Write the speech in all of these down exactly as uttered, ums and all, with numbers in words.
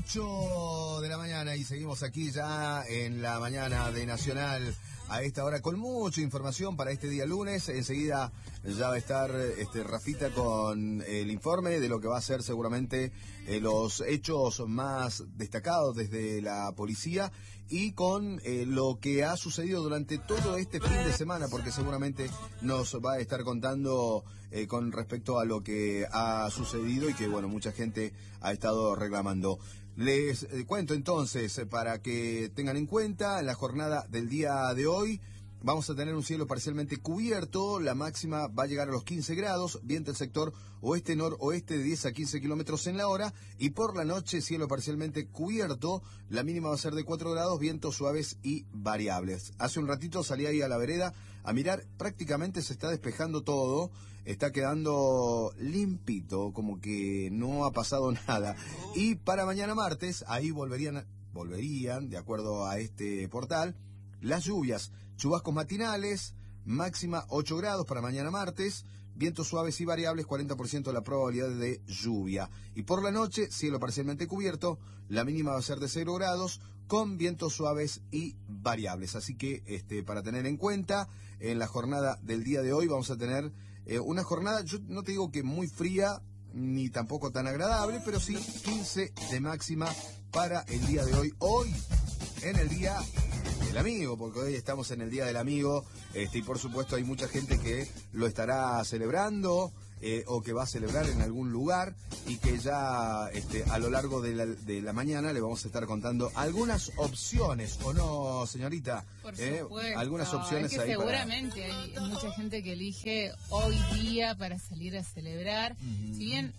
ocho de la mañana y seguimos aquí ya en la mañana de Nacional a esta hora con mucha información para este día lunes. Enseguida ya va a estar este, Rafita con el informe de lo que va a ser seguramente eh, los hechos más destacados desde la policía y con eh, lo que ha sucedido durante todo este fin de semana, porque seguramente nos va a estar contando eh, con respecto a lo que ha sucedido y que, bueno, mucha gente ha estado reclamando. Les eh, cuento entonces, eh, para que tengan en cuenta, en la jornada del día de hoy vamos a tener un cielo parcialmente cubierto, la máxima va a llegar a los quince grados, viento el sector oeste-noroeste de diez a quince kilómetros en la hora, y por la noche cielo parcialmente cubierto, la mínima va a ser de cuatro grados, vientos suaves y variables. Hace un ratito salí ahí a la vereda a mirar, prácticamente se está despejando todo, está quedando limpito, como que no ha pasado nada. Y para mañana martes, ahí volverían, volverían, de acuerdo a este portal, las lluvias, chubascos matinales, máxima ocho grados para mañana martes, vientos suaves y variables, cuarenta por ciento de la probabilidad de lluvia. Y por la noche, cielo parcialmente cubierto, la mínima va a ser de cero grados, con vientos suaves y variables. Así que, este, para tener en cuenta, en la jornada del día de hoy vamos a tener eh, una jornada, yo no te digo que muy fría, ni tampoco tan agradable, pero sí quince de máxima para el día de hoy. Hoy, en el día del amigo, porque hoy estamos en el Día del Amigo, este, y por supuesto hay mucha gente que lo estará celebrando eh, o que va a celebrar en algún lugar y que ya este, a lo largo de la, de la mañana le vamos a estar contando algunas opciones, ¿o no, señorita? Por eh, supuesto. Algunas opciones es que ahí seguramente para... hay mucha gente que elige hoy día para salir a celebrar. Uh-huh. Si bien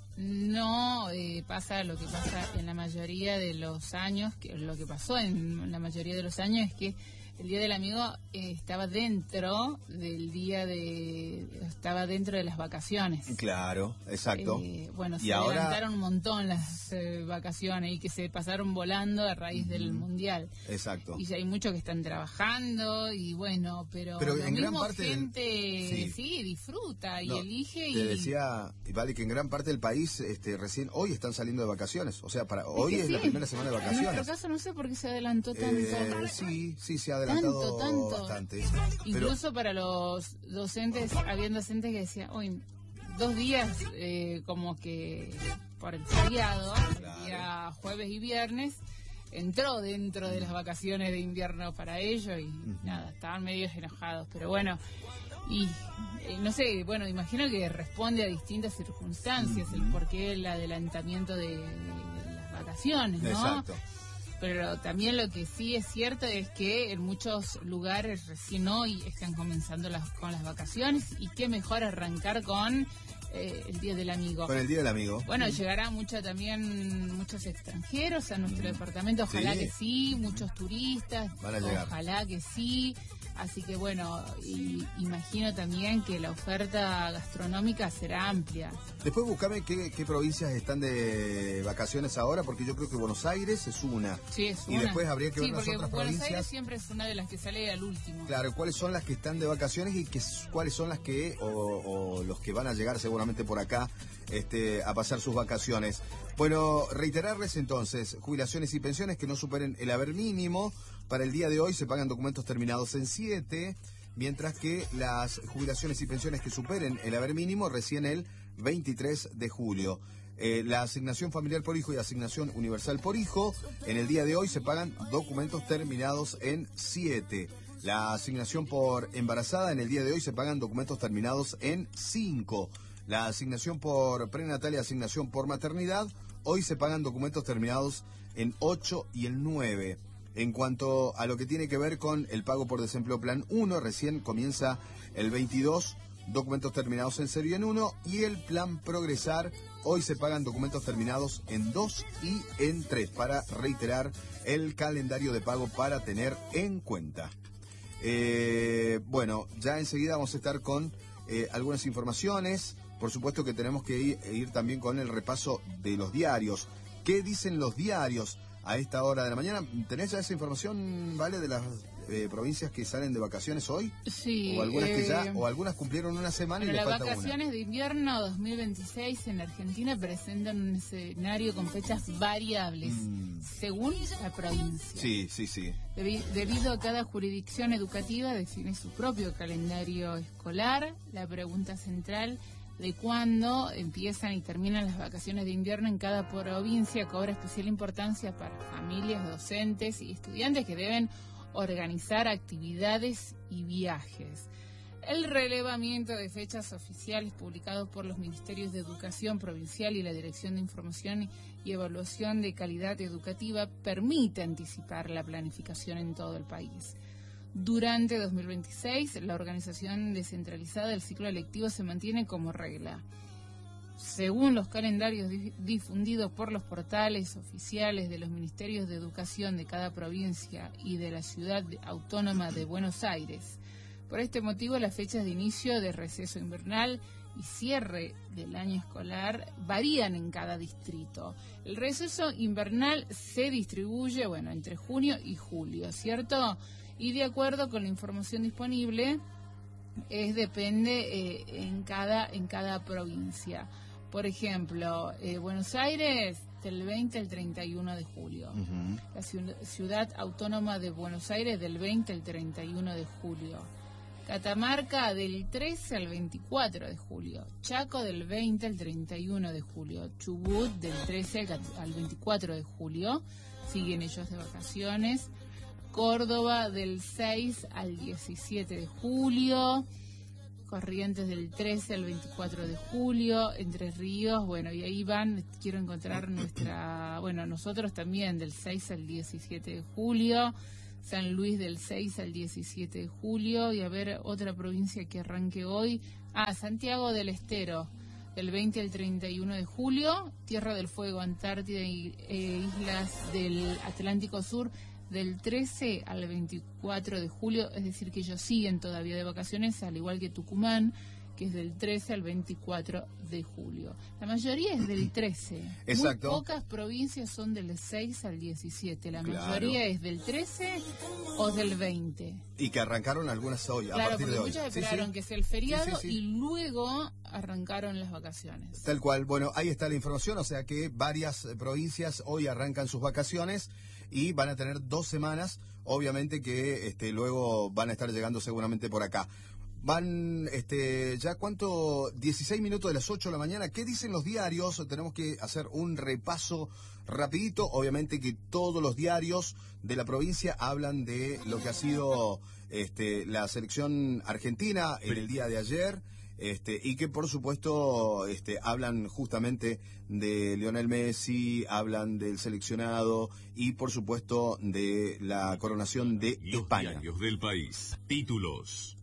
no eh, pasa lo que pasa en la mayoría de los años, que lo que pasó en la mayoría de los años es que el Día del Amigo eh, estaba dentro del día de... estaba dentro de las vacaciones. Claro, exacto. Eh, bueno, y se ahora... adelantaron un montón las eh, vacaciones y que se pasaron volando a raíz uh-huh. del Mundial. Exacto. Y ya hay muchos que están trabajando y bueno, pero, pero lo en mismo gran parte gente del... sí. sí, disfruta y no, elige. Te y... decía, vale, que en gran parte del país este, recién hoy están saliendo de vacaciones. O sea, para hoy es, es sí. la primera semana de vacaciones. En nuestro caso no sé por qué se adelantó tanto. Eh, sí, sí, se ha adelantado tanto, tanto. bastante. Incluso pero... para los docentes, habían docentes que decían, hoy dos días eh, como que por el feriado, claro. El día jueves y viernes, entró dentro de las vacaciones de invierno para ellos y uh-huh. nada, estaban medio enojados, pero bueno, y eh, no sé, bueno, imagino que responde a distintas circunstancias uh-huh. el porqué el adelantamiento de, de las vacaciones, ¿no? Exacto. Pero también lo que sí es cierto es que en muchos lugares recién hoy están comenzando las, con las vacaciones y qué mejor arrancar con eh, el Día del Amigo. Con el Día del Amigo. Bueno, sí. Llegará mucho también muchos extranjeros a nuestro mm. departamento, ojalá sí. que sí, muchos turistas, van a llegar. Ojalá que sí. Así que bueno, y, imagino también que la oferta gastronómica será amplia. Después buscame qué, qué provincias están de vacaciones ahora, porque yo creo que Buenos Aires es una. Sí, es y una. después habría que sí, ver las otras Buenos provincias. Buenos Aires siempre es una de las que sale al último. Claro, cuáles son las que están de vacaciones y que, cuáles son las que, o, o los que van a llegar seguramente por acá este, a pasar sus vacaciones. Bueno, reiterarles entonces, jubilaciones y pensiones que no superen el haber mínimo. Para el día de hoy se pagan documentos terminados en siete, mientras que las jubilaciones y pensiones que superen el haber mínimo recién el veintitrés de julio. Eh, la asignación familiar por hijo y asignación universal por hijo, en el día de hoy se pagan documentos terminados en siete. La asignación por embarazada, en el día de hoy se pagan documentos terminados en cinco. La asignación por prenatal y asignación por maternidad, hoy se pagan documentos terminados en ocho y el nueve. En cuanto a lo que tiene que ver con el pago por desempleo plan uno, recién comienza el veintidós, documentos terminados en cero y en uno, y el plan progresar, hoy se pagan documentos terminados en dos y en tres, para reiterar el calendario de pago para tener en cuenta. Eh, bueno, ya enseguida vamos a estar con eh, algunas informaciones, por supuesto que tenemos que ir, ir también con el repaso de los diarios. ¿Qué dicen los diarios a esta hora de la mañana? ¿Tenés ya esa información, Vale, de las eh, provincias que salen de vacaciones hoy? Sí. O algunas eh, que ya, o algunas cumplieron una semana y les falta una. Las vacaciones de invierno dos mil veintiséis en Argentina presentan un escenario con fechas variables. Mm. según la provincia. Sí, sí, sí. Debi- debido a cada jurisdicción educativa define su propio calendario escolar, la pregunta central de cuándo empiezan y terminan las vacaciones de invierno en cada provincia cobra especial importancia para familias, docentes y estudiantes que deben organizar actividades y viajes. El relevamiento de fechas oficiales publicados por los Ministerios de Educación Provincial y la Dirección de Información y Evaluación de Calidad Educativa permite anticipar la planificación en todo el país. Durante dos mil veintiséis, la organización descentralizada del ciclo lectivo se mantiene como regla. Según los calendarios dif- difundidos por los portales oficiales de los Ministerios de Educación de cada provincia y de la Ciudad Autónoma de Buenos Aires. Por este motivo, las fechas de inicio de receso invernal y cierre del año escolar varían en cada distrito. El receso invernal se distribuye, bueno, entre junio y julio, ¿cierto? Y de acuerdo con la información disponible, es depende eh, en cada en cada provincia. Por ejemplo, eh, Buenos Aires del veinte al treinta y uno de julio. Uh-huh. La ciu- Ciudad Autónoma de Buenos Aires del veinte al treinta y uno de julio. Catamarca del trece al veinticuatro de julio. Chaco del veinte al treinta y uno de julio. Chubut del trece al veinticuatro de julio. Siguen ellos de vacaciones. Córdoba del seis al diecisiete de julio. Corrientes del trece al veinticuatro de julio, Entre Ríos, bueno, y ahí van, quiero encontrar nuestra, bueno, nosotros también del seis al diecisiete de julio, San Luis del seis al diecisiete de julio, y a ver, otra provincia que arranque hoy, ah, Santiago del Estero, del veinte al treinta y uno de julio, Tierra del Fuego, Antártida y e islas del Atlántico Sur, del trece al veinticuatro de julio, es decir que ellos siguen todavía de vacaciones, al igual que Tucumán, que es del trece al veinticuatro de julio. La mayoría es del trece. Exacto. Muy pocas provincias son del seis al diecisiete. La Claro. mayoría es del trece o del veinte. Y que arrancaron algunas hoy, a Claro, partir porque de hoy. muchas Sí, esperaron sí. que sea el feriado Sí, sí, sí. y luego arrancaron las vacaciones. Tal cual. Bueno, ahí está la información, o sea que varias eh, provincias hoy arrancan sus vacaciones y van a tener dos semanas, obviamente que este, luego van a estar llegando seguramente por acá. Van, este, ya cuánto, dieciséis minutos de las ocho de la mañana. ¿Qué dicen los diarios? Tenemos que hacer un repaso rapidito. Obviamente que todos los diarios de la provincia hablan de lo que ha sido este, la selección argentina en el día de ayer. Este, y que por supuesto este, hablan justamente de Lionel Messi, hablan del seleccionado y por supuesto de la coronación de Los España. diarios del país. Títulos.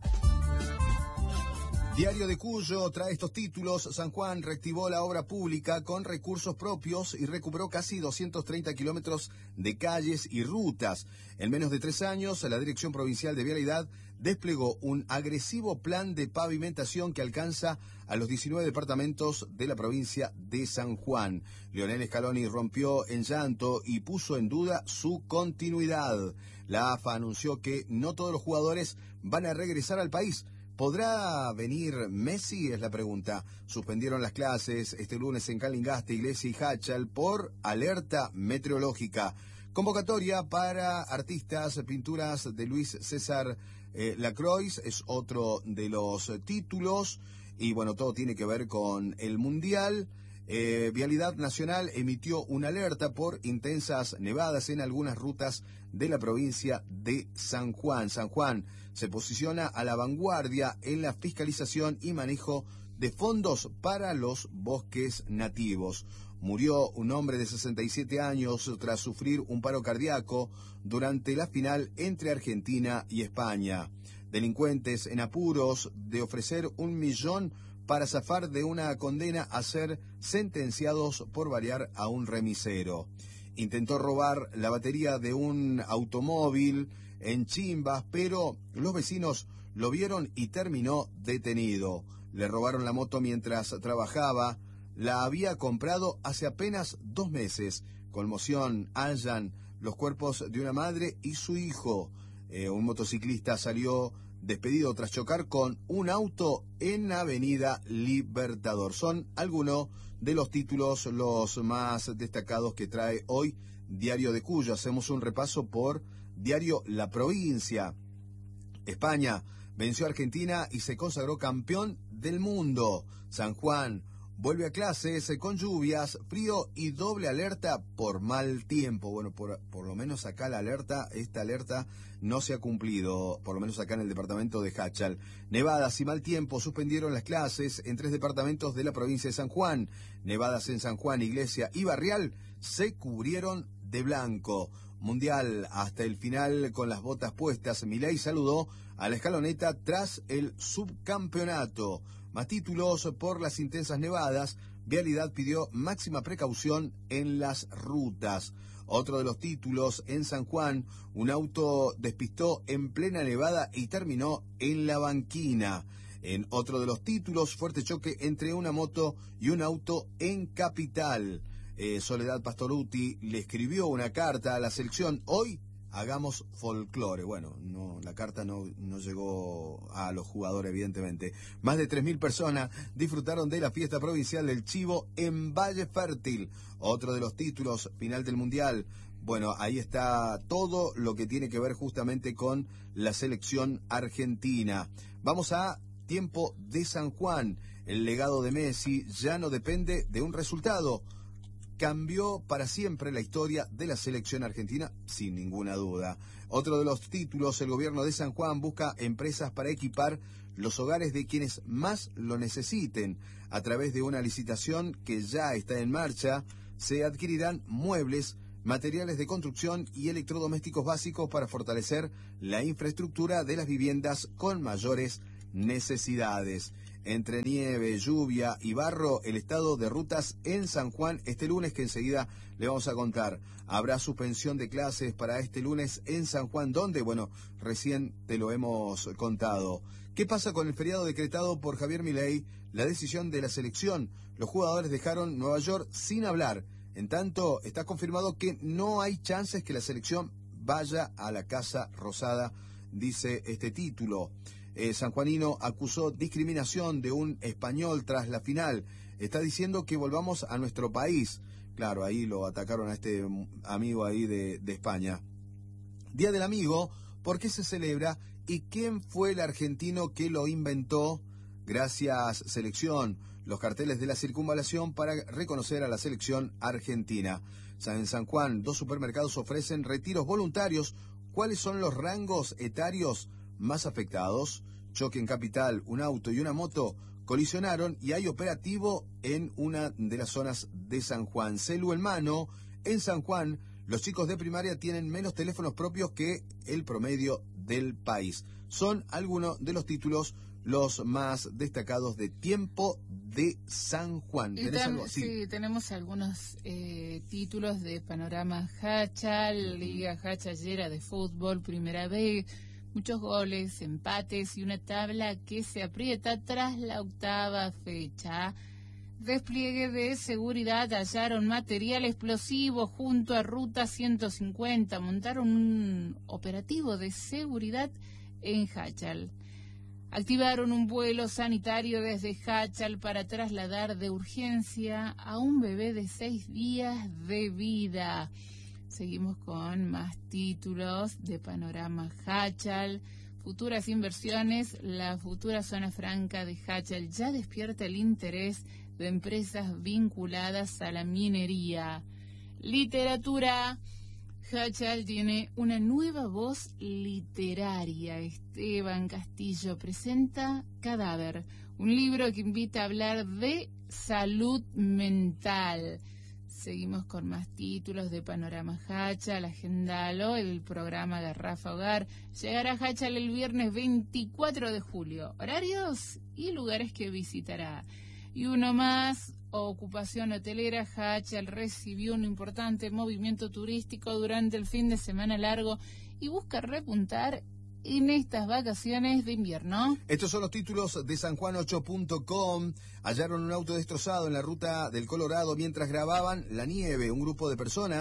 Diario de Cuyo trae estos títulos. San Juan reactivó la obra pública con recursos propios y recuperó casi doscientos treinta kilómetros de calles y rutas. En menos de tres años, la Dirección Provincial de Vialidad desplegó un agresivo plan de pavimentación que alcanza a los diecinueve departamentos de la provincia de San Juan. Lionel Scaloni rompió en llanto y puso en duda su continuidad. La A F A anunció que no todos los jugadores van a regresar al país. ¿Podrá venir Messi? Es la pregunta. Suspendieron las clases este lunes en Calingasta, Iglesia y Hachal por alerta meteorológica. Convocatoria para artistas, pinturas de Luis César eh, Lacroix es otro de los títulos. Y bueno, todo tiene que ver con el Mundial. Eh, Vialidad Nacional emitió una alerta por intensas nevadas en algunas rutas de la provincia de San Juan. San Juan se posiciona a la vanguardia en la fiscalización y manejo de fondos para los bosques nativos. Murió un hombre de sesenta y siete años tras sufrir un paro cardíaco durante la final entre Argentina y España. Delincuentes en apuros de ofrecer un millón para zafar de una condena a ser sentenciados por balear a un remisero. Intentó robar la batería de un automóvil en Chimbas, pero los vecinos lo vieron y terminó detenido. Le robaron la moto mientras trabajaba. La había comprado hace apenas dos meses. Conmoción, hallan los cuerpos de una madre y su hijo. Eh, un motociclista salió despedido tras chocar con un auto en Avenida Libertador. Son algunos de los títulos los más destacados que trae hoy Diario de Cuyo. Hacemos un repaso por Diario La Provincia. España venció a Argentina y se consagró campeón del mundo. San Juan vuelve a clases con lluvias, frío y doble alerta por mal tiempo. Bueno, por, por lo menos acá la alerta, esta alerta no se ha cumplido, por lo menos acá en el departamento de Jáchal. Nevadas y mal tiempo suspendieron las clases en tres departamentos de la provincia de San Juan. Nevadas en San Juan, Iglesia y Barrial se cubrieron de blanco. Mundial hasta el final con las botas puestas. Milei saludó a la escaloneta tras el subcampeonato. Más títulos por las intensas nevadas. Vialidad pidió máxima precaución en las rutas. Otro de los títulos en San Juan, un auto despistó en plena nevada y terminó en la banquina. En otro de los títulos, fuerte choque entre una moto y un auto en Capital. Eh, Soledad Pastorutti le escribió una carta a la selección. Hoy hagamos folclore. Bueno, no, la carta no, no llegó a los jugadores, evidentemente. Más de tres mil personas disfrutaron de la fiesta provincial del Chivo en Valle Fértil. Otro de los títulos, final del Mundial. Bueno, ahí está todo lo que tiene que ver justamente con la selección argentina. Vamos a tiempo de San Juan. El legado de Messi ya no depende de un resultado. Cambió para siempre la historia de la selección argentina, sin ninguna duda. Otro de los títulos, el gobierno de San Juan busca empresas para equipar los hogares de quienes más lo necesiten. A través de una licitación que ya está en marcha, se adquirirán muebles, materiales de construcción y electrodomésticos básicos para fortalecer la infraestructura de las viviendas con mayores necesidades. Entre nieve, lluvia y barro, el estado de rutas en San Juan este lunes, que enseguida le vamos a contar. Habrá suspensión de clases para este lunes en San Juan. ¿Dónde? Bueno, recién te lo hemos contado. ¿Qué pasa con el feriado decretado por Javier Milei? La decisión de la selección. Los jugadores dejaron Nueva York sin hablar. En tanto, está confirmado que no hay chances que la selección vaya a la Casa Rosada, dice este título. Eh, sanjuanino acusó discriminación de un español tras la final. Está diciendo que volvamos a nuestro país. Claro, ahí lo atacaron a este amigo ahí de, de España. Día del Amigo, ¿por qué se celebra? ¿Y quién fue el argentino que lo inventó? Gracias, selección. Los carteles de la circunvalación para reconocer a la selección argentina. En San Juan, dos supermercados ofrecen retiros voluntarios. ¿Cuáles son los rangos etarios más afectados? Choque en Capital, un auto y una moto colisionaron y hay operativo en una de las zonas de San Juan. Celu en mano, en San Juan, los chicos de primaria tienen menos teléfonos propios que el promedio del país. Son algunos de los títulos los más destacados de Tiempo de San Juan. ¿Tenés algo? Sí. Sí, tenemos algunos eh, títulos de Panorama Jáchal, Liga Jáchalera de fútbol, Primera B. Muchos goles, empates y una tabla que se aprieta tras la octava fecha. Despliegue de seguridad, hallaron material explosivo junto a Ruta ciento cincuenta. Montaron un operativo de seguridad en Jáchal. Activaron un vuelo sanitario desde Jáchal para trasladar de urgencia a un bebé de seis días de vida. Seguimos con más títulos de Panorama Jáchal. Futuras inversiones. La futura zona franca de Jáchal ya despierta el interés de empresas vinculadas a la minería. Literatura. Jáchal tiene una nueva voz literaria. Esteban Castillo presenta Cadáver, un libro que invita a hablar de salud mental. Seguimos con más títulos de Panorama Jáchal, Agendalo, el programa Garrafa Hogar. Llegará a Jáchal el viernes veinticuatro de julio. Horarios y lugares que visitará. Y uno más, ocupación hotelera. Jáchal recibió un importante movimiento turístico durante el fin de semana largo y busca repuntar en estas vacaciones de invierno. Estos son los títulos de san juan ocho punto com. Hallaron un auto destrozado en la ruta del Colorado mientras grababan la nieve. Un grupo de personas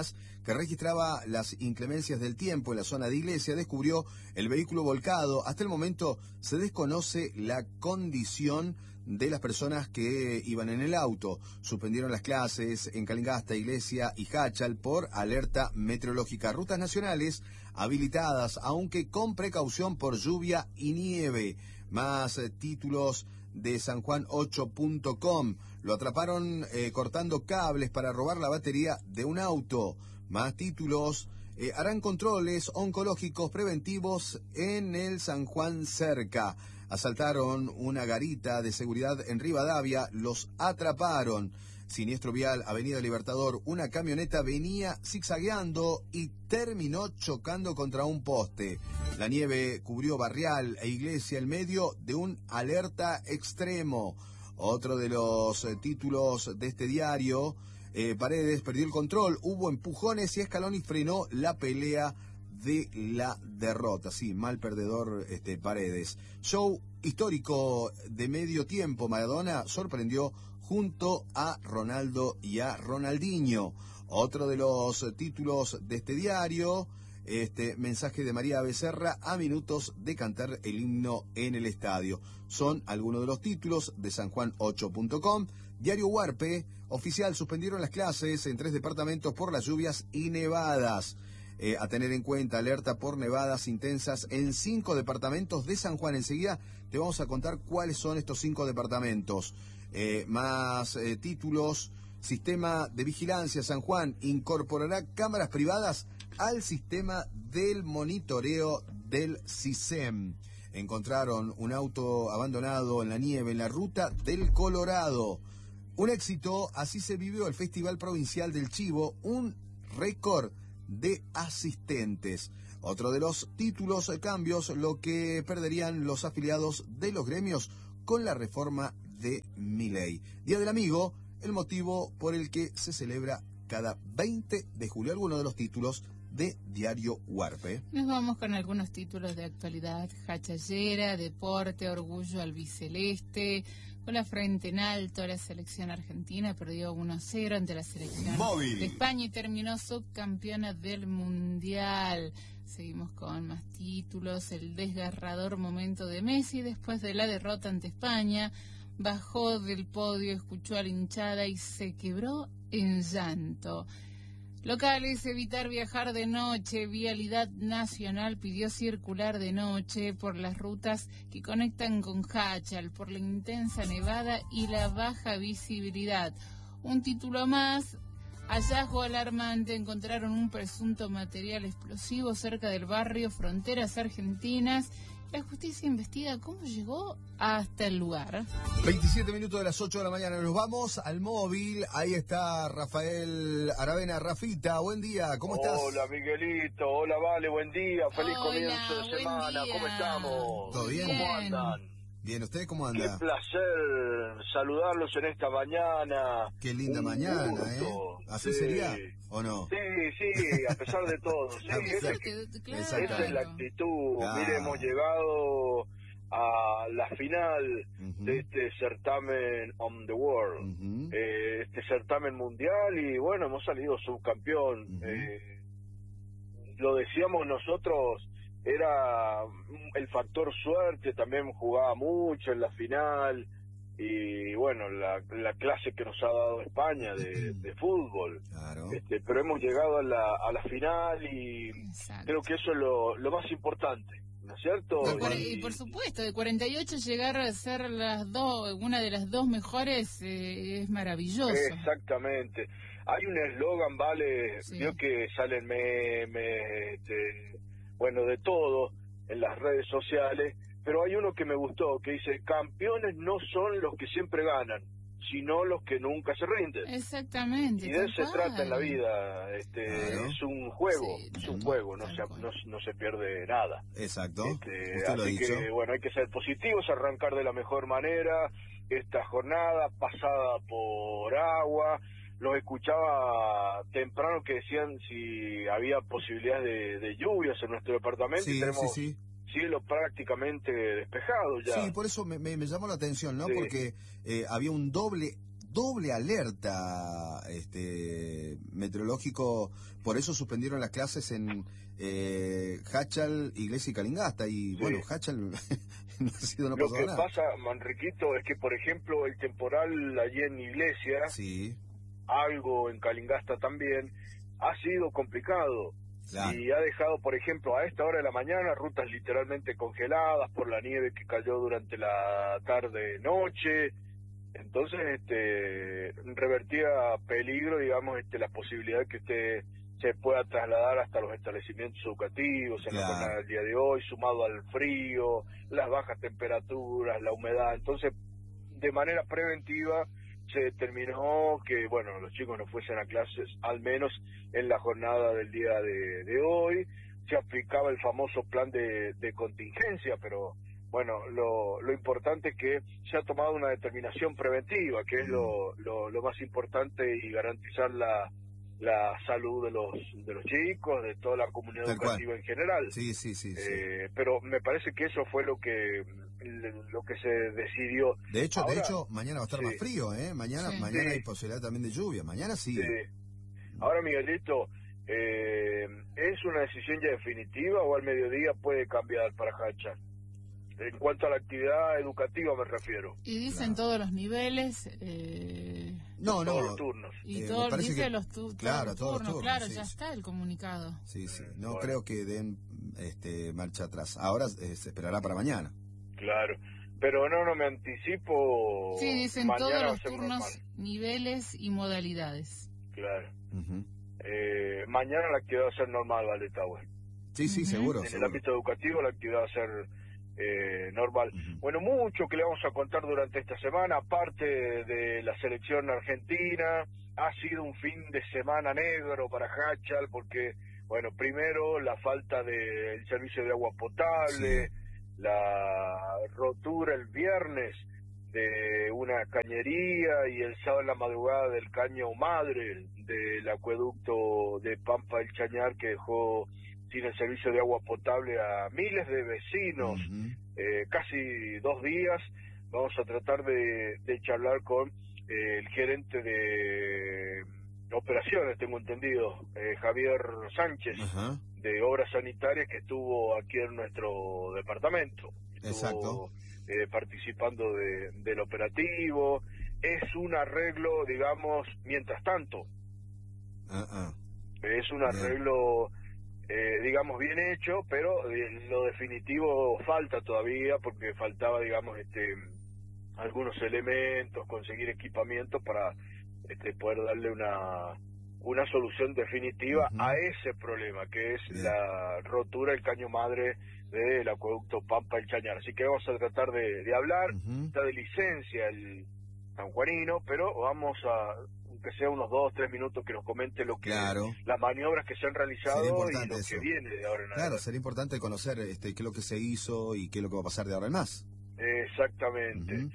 que registraba las inclemencias del tiempo en la zona de Iglesia, descubrió el vehículo volcado. Hasta el momento se desconoce la condición de las personas que iban en el auto. Suspendieron las clases en Calingasta, Iglesia y Jáchal por alerta meteorológica. Rutas nacionales habilitadas, aunque con precaución por lluvia y nieve. Más eh, títulos de San Juan ocho punto com. Lo atraparon eh, cortando cables para robar la batería de un auto. Más títulos. Eh, harán controles oncológicos preventivos en el San Juan Cerca. Asaltaron una garita de seguridad en Rivadavia, los atraparon. Siniestro vial, Avenida Libertador, una camioneta venía zigzagueando y terminó chocando contra un poste. La nieve cubrió Barrial e Iglesia en medio de un alerta extremo. Otro de los eh, títulos de este diario, eh, Paredes perdió el control, hubo empujones y Scaloni frenó la pelea de la derrota. Sí, mal perdedor este Paredes. Show histórico de medio tiempo. Maradona sorprendió junto a Ronaldo y a Ronaldinho. Otro de los títulos de este diario, este mensaje de María Becerra a minutos de cantar el himno en el estadio. Son algunos de los títulos de San Juan ocho punto com. Diario Huarpe, oficial, suspendieron las clases en tres departamentos por las lluvias y nevadas. Eh, a tener en cuenta, alerta por nevadas intensas en cinco departamentos de San Juan. Enseguida te vamos a contar cuáles son estos cinco departamentos. Eh, más eh, títulos. Sistema de vigilancia San Juan incorporará cámaras privadas al sistema del monitoreo del CISEM. Encontraron un auto abandonado en la nieve en la ruta del Colorado. Un éxito, así se vivió el Festival Provincial del Chivo, un récord de asistentes. Otro de los títulos, cambios, lo que perderían los afiliados de los gremios con la reforma de Milei. Día del Amigo, el motivo por el que se celebra cada veinte de julio. Algunos de los títulos de Diario Huarpe. Nos vamos con algunos títulos de actualidad. Jachallera, deporte, orgullo albiceleste. Con la frente en alto, la selección argentina perdió uno a cero ante la selección Móvil de España y terminó subcampeona del Mundial. Seguimos con más títulos. El desgarrador momento de Messi después de la derrota ante España. Bajó del podio, escuchó a la hinchada y se quebró en llanto. Locales, evitar viajar de noche. Vialidad Nacional pidió circular de noche por las rutas que conectan con Jáchal, por la intensa nevada y la baja visibilidad. Un título más. Hallazgo alarmante. Encontraron un presunto material explosivo cerca del barrio Fronteras Argentinas. La justicia investiga cómo llegó hasta el lugar. veintisiete minutos de las ocho de la mañana. Nos vamos al móvil. Ahí está Rafael Aravena. Rafita, buen día. ¿Cómo estás? Hola, Miguelito. Hola, Vale. Buen día. Feliz Hola, comienzo de buen semana. día. ¿Cómo estamos? ¿Todo bien? ¿Cómo Bien. andan? Bien, ¿usted cómo Qué anda? placer saludarlos en esta mañana. Qué linda Un mañana, gusto. ¿eh? ¿Así Sí. sería o no? Sí, sí, a pesar de todo. Sí, A esa, pesar Claro. esa es la actitud. Claro. Mire, hemos llegado a la final Ujú. de este certamen on the world. Ujú. eh, este certamen mundial y bueno, hemos salido subcampeón. Ujú. eh, lo decíamos nosotros, era el factor suerte, también jugaba mucho en la final y bueno, la, la clase que nos ha dado España de, de fútbol. Claro. Este, pero hemos llegado a la, a la final y Exacto. creo que eso es lo, lo más importante, ¿no es cierto? De cuare- y por supuesto, de cuarenta y ocho llegar a ser las dos, una de las dos mejores eh, es maravilloso. Exactamente. Hay un eslogan, Vale, Sí. vio que salen memes, este, bueno, de todo en las redes sociales, pero hay uno que me gustó, que dice, campeones no son los que siempre ganan, sino los que nunca se rinden. Exactamente. Y de tal eso se cual. trata en la vida, este, Claro. es un juego, Sí, es tal un cual, juego, no tal se, cual. no, no se pierde nada. Exacto. Este, Usted lo ha así dicho. que bueno, hay que ser positivos, arrancar de la mejor manera esta jornada pasada por agua. Los escuchaba temprano que decían si había posibilidades de, de lluvias en nuestro departamento y Sí, tenemos sí, sí. cielo prácticamente despejado ya. Sí, por eso me, me, me llamó la atención, ¿no? Sí. Porque eh, había un doble doble alerta este meteorológico, por eso suspendieron las clases en eh, Hachal, Iglesia y Calingasta, y Sí. bueno, Hachal no ha sido, no Lo pasó que nada. pasa, Manriquito, es que, por ejemplo, el temporal allí en Iglesia, Sí, algo en Calingasta también, ha sido complicado. claro. Y ha dejado, por ejemplo, a esta hora de la mañana, rutas literalmente congeladas por la nieve que cayó durante la tarde-noche. Entonces, este, revertía peligro, digamos, este, la posibilidad de que usted se pueda trasladar hasta los establecimientos educativos en Claro. la jornada del día de hoy, sumado al frío, las bajas temperaturas, la humedad. Entonces, de manera preventiva, se determinó que, bueno, los chicos no fuesen a clases, al menos en la jornada del día de, de hoy. Se aplicaba el famoso plan de, de contingencia, pero bueno, lo, lo importante es que se ha tomado una determinación preventiva, que es lo, lo, lo más importante, y garantizar la, la salud de los de los chicos, de toda la comunidad Tal cual. educativa en general. Sí, sí, sí, sí. Eh, pero me parece que eso fue lo que lo que se decidió. De hecho, Ahora, de hecho, mañana va a estar sí. más frío, ¿eh? Mañana, Sí. mañana Sí. hay posibilidad también de lluvia. Mañana sí. Sí. Ahora, Miguelito, eh, ¿es una decisión ya definitiva o al mediodía puede cambiar para Hacha? En cuanto a la actividad educativa me refiero. Y dicen Claro. todos los niveles. Eh, No, Todos no. los turnos. y Eh, me todo, parece dice que- los, tu- claro, todos todos los turnos. turnos, Claro, sí, ya sí. está el comunicado. Sí, sí. Mm, No bueno. creo que den este, marcha atrás. Ahora eh, se esperará para mañana. Claro. Pero no, no me anticipo. Sí, dicen Mañana todos va a los ser turnos, normal. niveles y modalidades. Claro. Ujú. Eh, mañana la actividad va a ser normal, Vale Tower. Sí, sí, Ujú. seguro. En el seguro. ámbito educativo la actividad va a ser eh, normal. Ujú. Bueno, mucho que le vamos a contar durante esta semana, aparte de la selección argentina. Ha sido un fin de semana negro para Hachal, porque, bueno, primero la falta del servicio de agua potable, Sí. la rotura el viernes de una cañería y el sábado en la madrugada del caño madre del acueducto de Pampa del Chañar, que dejó sin el servicio de agua potable a miles de vecinos. Ujú. eh, casi dos días. Vamos a tratar de, de charlar con eh, el gerente de operaciones, tengo entendido, eh, Javier Sánchez, Ajá. de Obras Sanitarias, que estuvo aquí en nuestro departamento. Estuvo, Exacto. eh, participando de, del operativo. Es un arreglo, digamos, mientras tanto. Ah, ah. Es un Bien. arreglo, eh, digamos, bien hecho, pero eh, lo definitivo falta todavía, porque faltaba, digamos, este algunos elementos, conseguir equipamiento para este, poder darle una una solución definitiva Ujú. a ese problema, que es Bien. la rotura del caño madre del acueducto Pampa el Chañar. Así que vamos a tratar de, de hablar. Ujú. Está de licencia el sanjuanino, pero vamos a, aunque sea unos dos, tres minutos, que nos comente lo que Claro. las maniobras que se han realizado Sería y importante lo eso. que viene de ahora en Claro, adelante. sería importante conocer este, qué es lo que se hizo y qué es lo que va a pasar de ahora en más. Exactamente. Ujú.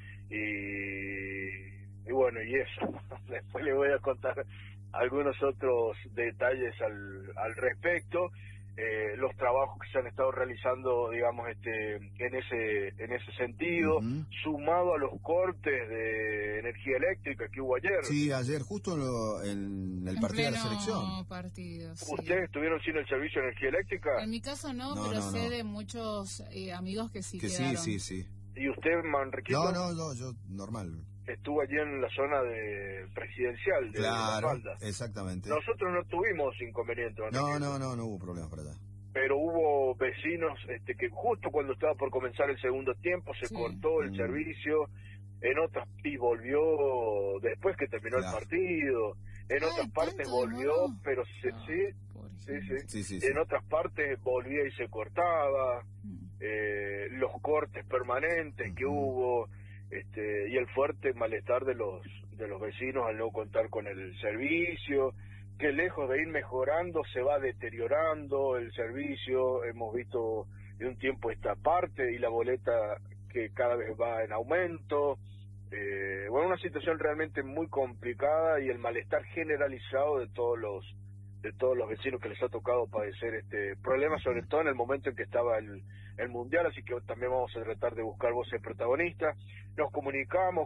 y, y bueno, y eso. Después le voy a contar algunos otros detalles al, al respecto. Eh, los trabajos que se han estado realizando, digamos, este, en ese en ese sentido, Ujú. sumado a los cortes de energía eléctrica que hubo ayer. Sí, ayer justo en, lo- en el En partido de la pleno selección. partido, sí. ¿Ustedes estuvieron sin el servicio de energía eléctrica? En mi caso no, No, pero no, sé no. de muchos eh, amigos que sí Que sí, quedaron. sí, sí. ¿Y usted, Manriquito, No, no, no, yo normal. estuvo allí en la zona de presidencial de la Claro, falda? exactamente. Nosotros no tuvimos inconvenientes, No, Manriquito. no, no, no hubo problemas para allá. Pero hubo vecinos este, que justo cuando estaba por comenzar el segundo tiempo se Sí. cortó el Mm. servicio, en otras y volvió después que terminó Claro. el partido, en Ay, otras partes ¿tanto volvió, demoró? pero se, Ah, sí, por sí, ejemplo. sí, Sí, sí, sí. en otras partes volvía y se cortaba, Mm. eh, los cortes permanentes que Ujú. hubo, este, y el fuerte malestar de los de los vecinos al no contar con el servicio, que lejos de ir mejorando se va deteriorando el servicio. Hemos visto de un tiempo esta parte y la boleta que cada vez va en aumento. Eh, bueno, una situación realmente muy complicada y el malestar generalizado de todos los de todos los vecinos que les ha tocado padecer este problema, sobre todo en el momento en que estaba el, el Mundial, así que también vamos a tratar de buscar voces protagonistas. Nos comunicamos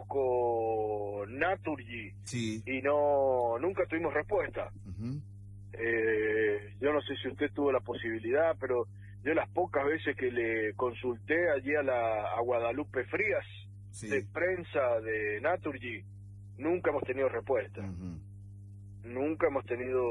con Naturgy Sí. y no nunca tuvimos respuesta. Uh-huh. Eh, yo no sé si usted tuvo la posibilidad, pero yo las pocas veces que le consulté allí a, la, a Guadalupe Frías, Sí. de prensa de Naturgy, nunca hemos tenido respuesta. Uh-huh. Nunca hemos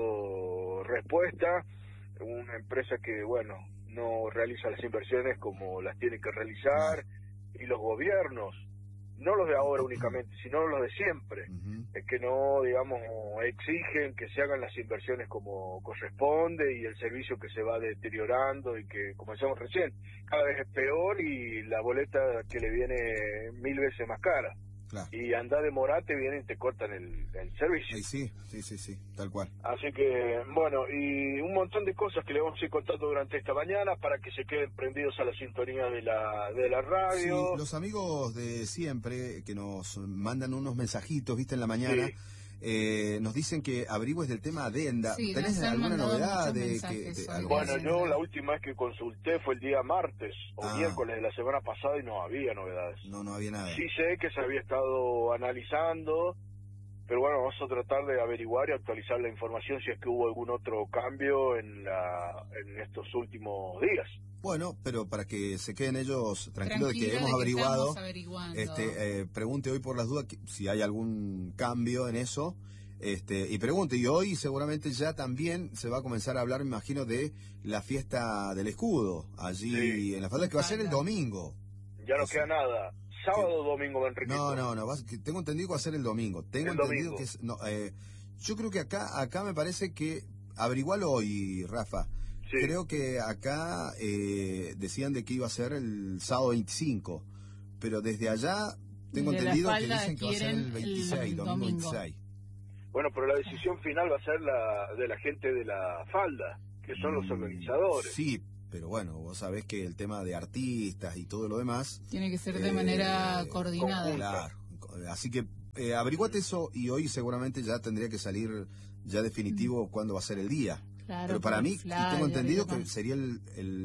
tenido respuesta. Una empresa que, bueno, no realiza las inversiones como las tiene que realizar, y los gobiernos, no los de ahora únicamente, sino los de siempre, Uh-huh. es que no, digamos, exigen que se hagan las inversiones como corresponde, y el servicio que se va deteriorando y que, como decíamos recién, cada vez es peor y la boleta que le viene mil veces más cara. Claro. Y anda de morate, vienen y te cortan el, el servicio. Sí, sí, sí, sí, sí, tal cual. Así que, bueno, y un montón de cosas que le vamos a ir contando durante esta mañana para que se queden prendidos a la sintonía de la de la radio. Sí, los amigos de siempre que nos mandan unos mensajitos, viste, en la mañana, Sí. eh, nos dicen que averigües del tema Adenda. Sí, ¿Tenés nos han alguna mandado novedad muchos de que mensajes de sobre algo? Bueno, eso. yo la última vez que consulté fue el día martes o Ah. miércoles de la semana pasada y no había novedades. No, no había nada. Sí sé que se había estado analizando, pero bueno, vamos a tratar de averiguar y actualizar la información si es que hubo algún otro cambio en la en estos últimos días. Bueno, pero para que se queden ellos tranquilos de que Tranquilo hemos de que averiguado, estamos averiguando. este, eh, pregunte hoy por las dudas que- si hay algún cambio en eso, este, y pregunte. Y hoy seguramente ya también se va a comenzar a hablar, me imagino, de la fiesta del escudo, allí Sí. en la falda, que va a ser el domingo. Ya no Eso. queda nada. Sábado o domingo, Enrique. No, no, no, vas- que tengo entendido que va a ser el domingo. Tengo El entendido domingo. que es... No, eh, yo creo que acá acá me parece que... Averigualo hoy, Rafa. Sí. Creo que acá eh, decían de que iba a ser el sábado veinticinco, pero desde allá tengo Desde la entendido que falda dicen que va a ser quieren el veintiséis, el domingo, domingo. veintiséis. Bueno, pero la decisión final va a ser la de la gente de la falda, que son los Mm, organizadores. Sí, pero bueno, vos sabés que el tema de artistas y todo lo demás... Tiene que ser de eh, manera coordinada. conjunta. Claro, así que eh, averiguate eso y hoy seguramente ya tendría que salir ya definitivo cuándo va a ser el día. Claro, Pero para por mí, y flyer tengo y entendido que demás. sería el,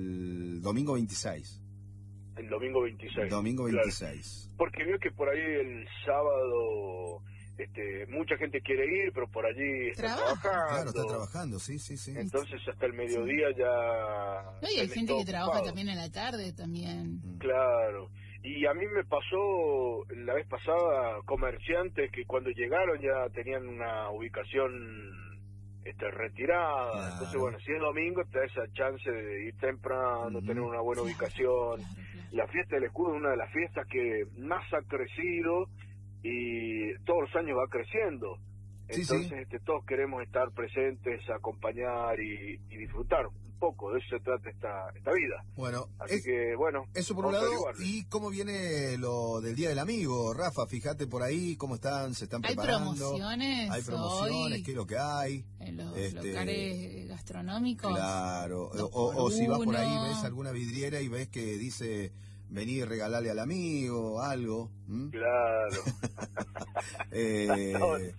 el domingo veintiséis. El domingo veintiséis. Domingo claro. veintiséis. Porque veo que por ahí el sábado este, mucha gente quiere ir, pero por allí está Trabaja. trabajando. Claro, está trabajando, sí, sí, sí. Entonces hasta el mediodía ya... No, y hay tenés gente todo que trabaja ocupado. también en la tarde también. Mm. Claro. Y a mí me pasó la vez pasada comerciantes que cuando llegaron ya tenían una ubicación este, retirada. Claro. Entonces, bueno, si es domingo te da esa chance de ir temprano, Ujú. tener una buena Claro, ubicación. claro, claro. La fiesta del escudo es una de las fiestas que más ha crecido y todos los años va creciendo. Sí, Entonces, sí. Este, todos queremos estar presentes, acompañar y, y disfrutar un poco. De eso se trata esta, esta vida. Bueno, Así es- que, bueno, eso por un vamos a lado. averiguarlo. ¿Y cómo viene lo del Día del Amigo, Rafa? Fíjate por ahí cómo están, se están Hay preparando. promociones, Hay promociones, hoy qué es lo que hay. en los Este, locales gastronómicos. Claro, Dos o, por o si vas por ahí, uno. ves alguna vidriera y ves que dice vení y regalarle al amigo algo. ¿m? Claro. Eh,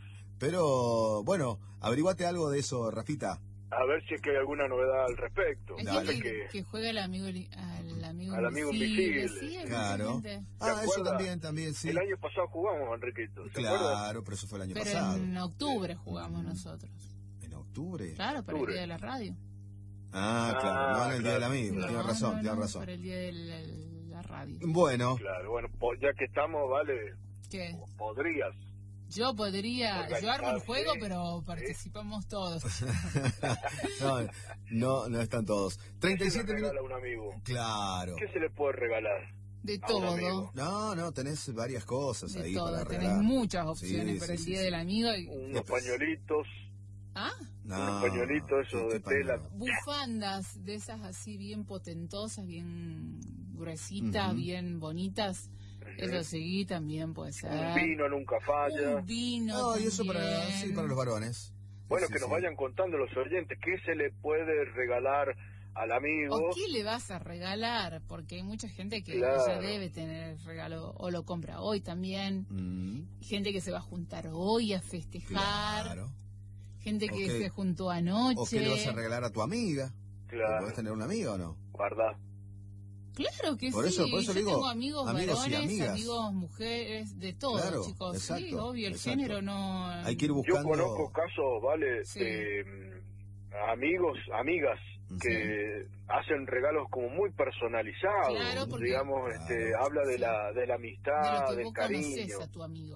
pero bueno, averiguate algo de eso, Rafita. A ver si es que hay alguna novedad al respecto. Hay Dale. gente Pasa que, que que juega al amigo, li- al amigo Al amigo invisible. invisible. Sí, hay Claro. mucha gente. Ah, eso acuerdas? también, también, sí. el año pasado jugamos, Enriquito. ¿Se acuerda? Claro, pero eso fue el año Pero pasado. en octubre jugamos Mm. nosotros. ¿En octubre? Claro, para el Octubre. día de la radio. Ah, claro, no en el Día del claro. Amigo, No, tienes razón, no, tienes no, razón. para el día de la, la radio. Bueno, Claro, bueno, po- ya que estamos, vale, ¿Qué? podrías. Yo podría, yo armo el Organizarse, juego, pero ¿sí? participamos todos. no, no, no están todos. treinta y ¿Qué se siete le regala minutos. a un amigo? Claro. ¿Qué se le puede regalar? De A un todo. amigo. No, no, tenés varias cosas De ahí todo. para Tenés regalar. muchas opciones Sí, para sí, el sí, día sí. del amigo. y- Unos Después- pañuelitos, Ah, No, unos pañuelitos esos qué- de qué tela. pañuelo. bufandas de esas así bien potentosas, bien gruesitas, Ujú. bien bonitas. Eso sí, también puede ser. Un vino nunca falla. Un vino No, y eso para, también. sí, para los varones. Bueno, Sí, que sí, nos sí. vayan contando los oyentes qué se le puede regalar al amigo. ¿O qué le vas a regalar? Porque hay mucha gente que Claro. ya debe tener regalo o lo compra hoy también. Mm, Gente que se va a juntar hoy a festejar. claro. gente que Okay. se juntó anoche. ¿O qué le vas a regalar a tu amiga? Claro. ¿Podés tener una amiga o no? Guarda. Claro que Por sí, eso- por eso yo digo, tengo amigos, amigos y varones, amigas. amigos, mujeres, de todo, Claro, chicos. Sí, exacto, obvio, el exacto. género no... Hay que ir Yo buscando... conozco casos, ¿vale? Sí. De mm, amigos, amigas que hacen regalos como muy personalizados, Claro, porque- digamos, Claro. este, habla de Sí. la de la de lo amistad, que del vos conocés cariño. a tu amigo.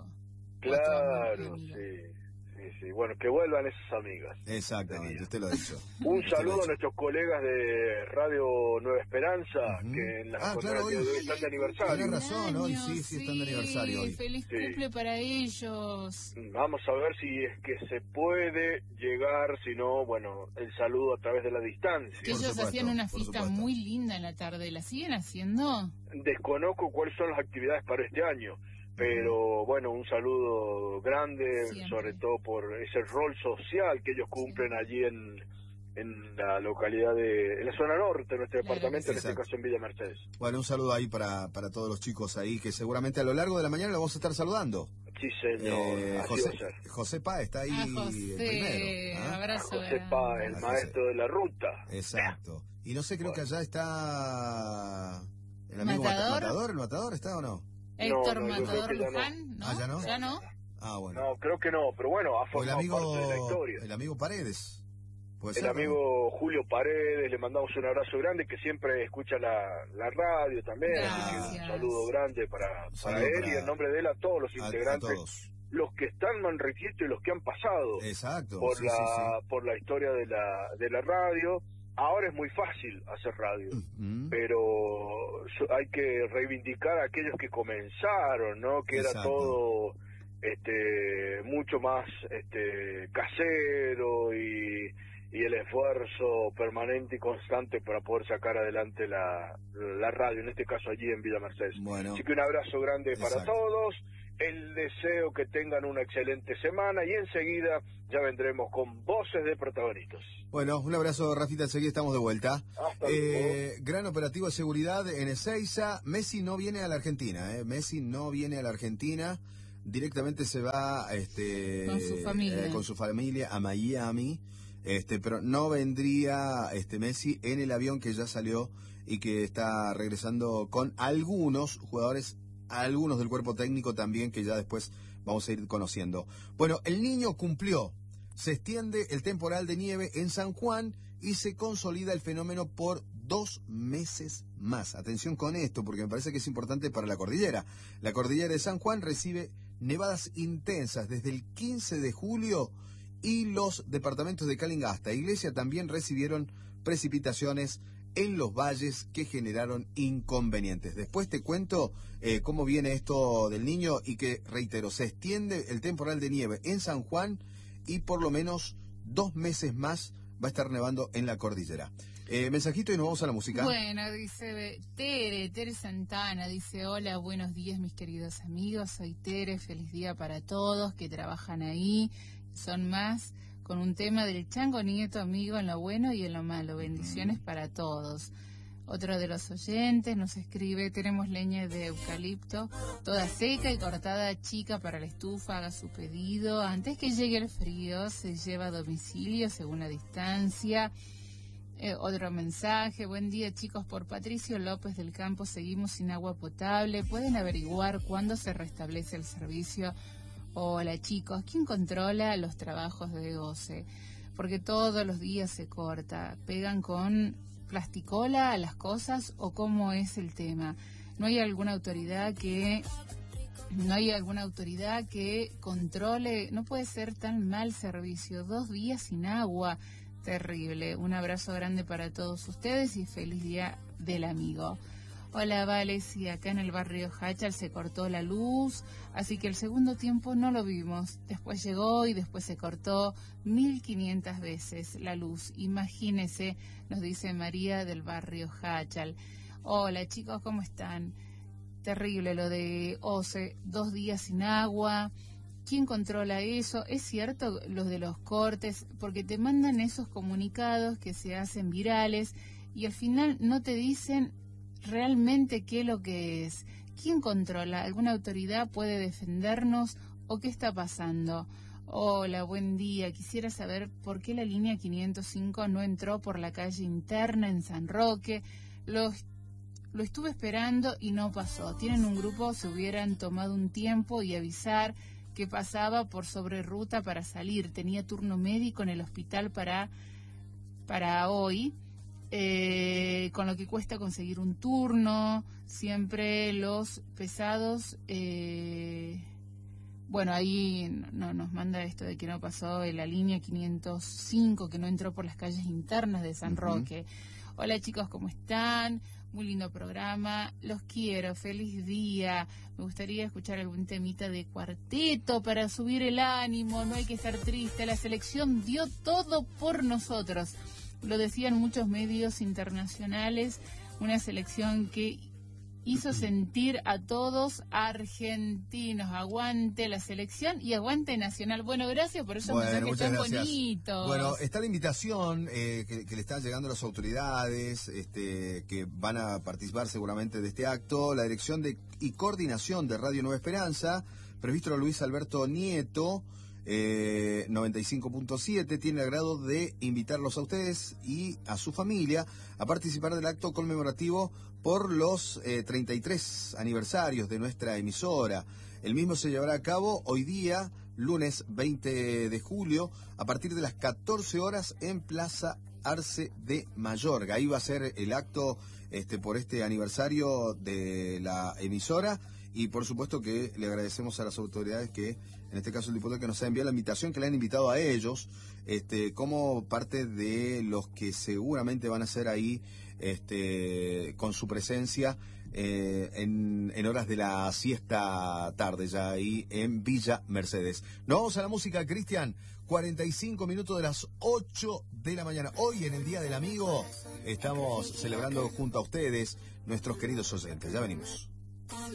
Claro, amiga. sí, sí, sí. Bueno, que vuelvan esas amigas. Exactamente, usted lo ha dicho. Un Usted lo saludo ha a dicho. nuestros colegas de Radio Nueva Esperanza, Ujú. que en la Ah, jornada claro, de hoy- hoy están de aniversario. Tenés razón, hoy sí, sí están de aniversario hoy. Feliz Sí. cumple para ellos. Vamos a ver si es que se puede llegar, si no, bueno, el saludo a través de la distancia. Que Por ellos supuesto, hacían una por fiesta supuesto. muy linda en la tarde. ¿La siguen haciendo? Desconozco cuáles son las actividades para este año, pero bueno, un saludo grande, Siempre. sobre todo por ese rol social que ellos cumplen allí en, en la localidad de, en la zona norte de nuestro Claro departamento, que en sí. este caso en Villa Mercedes. Bueno, un saludo ahí para, para todos los chicos ahí, que seguramente a lo largo de la mañana lo vamos a estar saludando. Sí, señor, Eh, así José, va a ser. José Pá está ahí Ah, el José, primero. ¿ah? abrazo. José grande. Pá, el Ah, maestro de la ruta. Exacto. Y no sé, creo que allá está el amigo ¿Matador? Matador. ¿El Matador está o no? Héctor No, no, yo creo Matador que ya no. Luján, ¿no? Ah, ¿ya no? ¿Ya no? Ah, bueno. No, creo que no, pero bueno, ha O el formado amigo, parte de la historia. el amigo Paredes. ¿Puede El ser, no? amigo Julio Paredes, le mandamos un abrazo grande, que siempre escucha la, la radio también, así que Gracias. un saludo grande para, para Saludo él para- y en nombre de él a todos los A, a integrantes, todos. los que están en Manriquito y los que han pasado Exacto. por sí, la sí, por la historia de la de la radio. Ahora es muy fácil hacer radio, sí. Mm, pero so- hay que reivindicar a aquellos que comenzaron, ¿no? Que era Exacto. todo este mucho más este casero y, y el esfuerzo permanente y constante para poder sacar adelante la, la radio, en este caso allí en Villa Mercedes. Bueno, Así que un abrazo grande para Exacto. todos, el deseo que tengan una excelente semana y enseguida ya vendremos con voces de protagonistas. bueno, un abrazo, Rafita, enseguida estamos de vuelta. Hasta Eh, gran operativo de seguridad en Ezeiza. Messi no viene a la Argentina, ¿eh? Messi no viene a la Argentina. Directamente se va este, Con su familia. eh, con su familia a Miami. Este, pero no vendría este Messi en el avión que ya salió y que está regresando con algunos jugadores, algunos del cuerpo técnico también, que ya después vamos a ir conociendo. Bueno, el Niño cumplió. Se extiende el temporal de nieve en San Juan y se consolida el fenómeno por dos meses más. Atención con esto, porque me parece que es importante para la cordillera. La cordillera de San Juan recibe nevadas intensas desde el quince de julio y los departamentos de Calingasta e Iglesia también recibieron precipitaciones en los valles que generaron inconvenientes. Después te cuento eh, cómo viene esto del Niño y que, reitero, se extiende el temporal de nieve en San Juan y por lo menos dos meses más va a estar nevando en la cordillera. Eh, mensajito y nos vamos a la música. Bueno, dice Tere, Tere Santana, dice, hola, buenos días mis queridos amigos, soy Tere, feliz día para todos que trabajan ahí, son más, con un tema del Chango Nieto, amigo, en lo bueno y en lo malo, bendiciones para todos. Otro de los oyentes nos escribe, tenemos leña de eucalipto, toda seca y cortada chica para la estufa, haga su pedido, antes que llegue el frío, se lleva a domicilio según la distancia. Eh, otro mensaje, buen día chicos, por Patricio López del Campo, seguimos sin agua potable, ¿pueden averiguar cuándo se restablece el servicio? Hola chicos, ¿quién controla los trabajos de O C E? Porque todos los días se corta, pegan con plasticola a las cosas o cómo es el tema. ¿No hay alguna autoridad que no hay alguna autoridad que controle? No puede ser tan mal servicio, dos días sin agua. Terrible. Un abrazo grande para todos ustedes y feliz día del amigo. Hola, Vale, sí, acá en el barrio Hachal se cortó la luz, así que el segundo tiempo no lo vimos. Después llegó y después se cortó mil quinientas veces la luz. Imagínese, nos dice María del barrio Hachal. Hola, chicos, ¿cómo están? Terrible lo de O C E, dos días sin agua. ¿Quién controla eso? ¿Es cierto lo de los cortes? Porque te mandan esos comunicados que se hacen virales y al final no te dicen realmente qué es lo que es. ¿Quién controla? ¿Alguna autoridad puede defendernos? ¿O qué está pasando? Hola, buen día. Quisiera saber por qué la línea quinientos cinco no entró por la calle interna en San Roque. Lo, lo estuve esperando y no pasó. Tienen un grupo, se hubieran tomado un tiempo y avisar que pasaba por sobre ruta para salir. Tenía turno médico en el hospital para, para hoy, eh, con lo que cuesta conseguir un turno. Siempre los pesados... Eh, Bueno, ahí no, nos manda esto de que no pasó en la línea quinientos cinco, que no entró por las calles internas de San Roque. Uh-huh. Hola chicos, ¿cómo están? Muy lindo programa, los quiero, feliz día. Me gustaría escuchar algún temita de cuarteto para subir el ánimo, no hay que estar triste. La selección dio todo por nosotros. Lo decían muchos medios internacionales, una selección que hizo sentir a todos argentinos. Aguante la selección y aguante Nacional. Bueno, gracias por esos bueno, mensajes tan gracias. bonitos. Bueno, está la invitación eh, que, que le están llegando a las autoridades este, que van a participar seguramente de este acto. La dirección de y coordinación de Radio Nueva Esperanza, previsto Luis Alberto Nieto, eh, noventa y cinco punto siete, tiene el agrado de invitarlos a ustedes y a su familia a participar del acto conmemorativo por los eh, treinta y tres aniversarios de nuestra emisora. El mismo se llevará a cabo hoy día, lunes veinte de julio, a partir de las catorce horas en Plaza Arce de Mayorga. Ahí va a ser el acto este, por este aniversario de la emisora. Y por supuesto que le agradecemos a las autoridades que, en este caso el diputado que nos ha enviado la invitación, que le han invitado a ellos, este, como parte de los que seguramente van a ser ahí este, con su presencia eh, en, en horas de la siesta tarde, ya ahí en Villa Mercedes. Nos vamos a la música, Cristian. cuarenta y cinco minutos de las ocho de la mañana. Hoy, en el Día del Amigo, estamos celebrando junto a ustedes, nuestros queridos oyentes. Ya venimos.